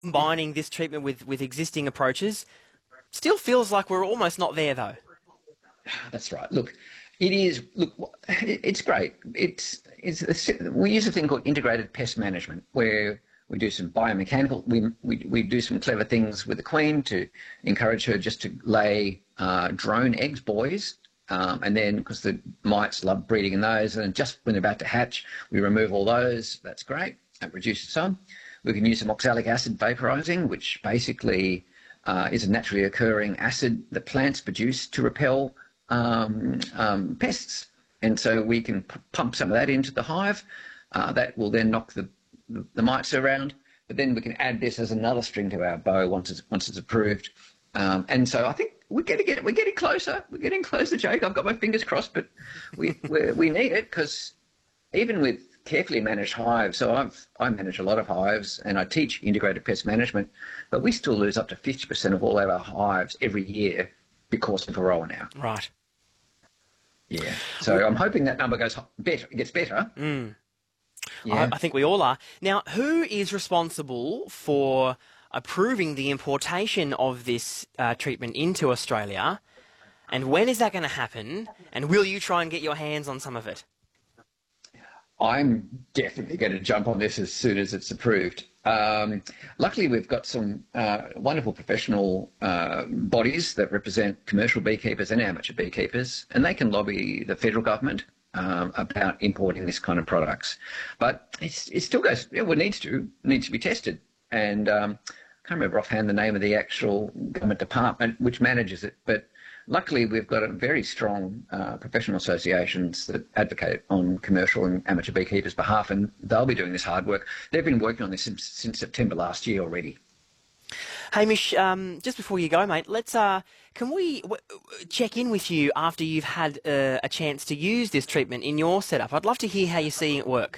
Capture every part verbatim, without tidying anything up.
combining this treatment with, with existing approaches. Still feels like we're almost not there, though. That's right. Look, it is. Look, it's great. It's it's we use a thing called integrated pest management, where we do some biomechanical. We we we do some clever things with the queen to encourage her just to lay uh, drone eggs, boys, um, and then because the mites love breeding in those, and just when they're about to hatch, we remove all those. That's great. That reduces some. We can use some oxalic acid vaporizing, which basically uh, is a naturally occurring acid that plants produce to repel um, um, pests. And so we can p- pump some of that into the hive. Uh, that will then knock the, the, the mites around. But then we can add this as another string to our bow once it's, once it's approved. Um, and so I think we're getting, get, we're getting closer. We're getting closer, Jake. I've got my fingers crossed, but we we we need it, because even with carefully managed hives, so I've, I manage a lot of hives and I teach integrated pest management, but we still lose up to fifty percent of all of our hives every year because of varroa now. Right. Yeah. So I'm hoping that number goes better, gets better. Mm. Yeah. I, I think we all are. Now, who is responsible for approving the importation of this uh, treatment into Australia? And when is that going to happen? And will you try and get your hands on some of it? I'm definitely going to jump on this as soon as it's approved. Um, luckily, we've got some uh, wonderful professional uh, bodies that represent commercial beekeepers and amateur beekeepers, and they can lobby the federal government um, about importing this kind of products. But it's, it still goes, it needs to, needs to be tested. And um, I can't remember offhand the name of the actual government department which manages it, but luckily, we've got a very strong uh, professional associations that advocate on commercial and amateur beekeepers' behalf, and they'll be doing this hard work. They've been working on this since, since September last year already. Hamish, um, just before you go, mate, let's uh, can we w- check in with you after you've had uh, a chance to use this treatment in your setup? I'd love to hear how you're seeing it work.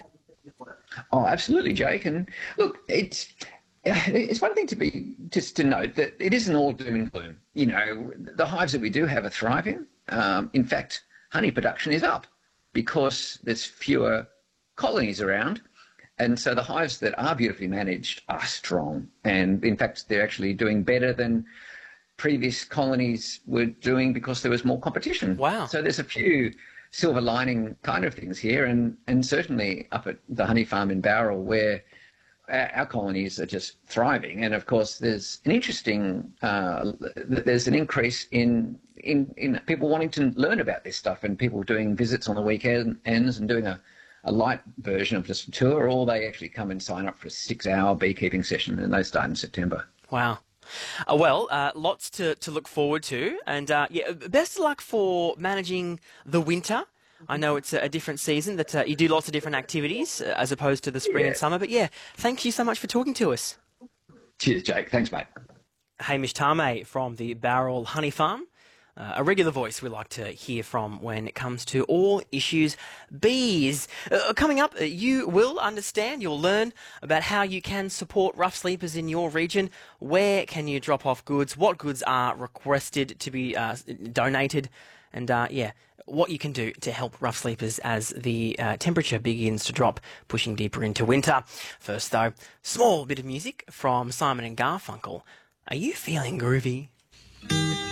Oh, absolutely, Jake. And look, it's it's one thing to be just to note that it isn't all doom and gloom. You know, the hives that we do have are thriving. Um, in fact, honey production is up because there's fewer colonies around. And so the hives that are beautifully managed are strong. And in fact, they're actually doing better than previous colonies were doing because there was more competition. Wow. So there's a few silver lining kind of things here. And, and certainly up at the honey farm in Bowral, where our colonies are just thriving. And of course, there's an interesting, uh, there's an increase in, in, in people wanting to learn about this stuff, and people doing visits on the weekends and doing a, a light version of just a tour, or they actually come and sign up for a six hour beekeeping session, and they start in September. Wow. Uh, well, uh, lots to, to look forward to. And uh, yeah, best of luck for managing the winter. I know it's a different season, that uh, you do lots of different activities uh, as opposed to the spring yeah. and summer. But yeah, thank you so much for talking to us. Cheers, Jake. Thanks, mate. Hamish Tameh from the Bowral Honey Farm. Uh, a regular voice we like to hear from when it comes to all issues bees. Uh, coming up, uh, you will understand, you'll learn about how you can support rough sleepers in your region. Where can you drop off goods? What goods are requested to be uh, donated? And uh, yeah, what you can do to help rough sleepers as the uh, temperature begins to drop, pushing deeper into winter. First though, small bit of music from Simon and Garfunkel. Are you feeling groovy?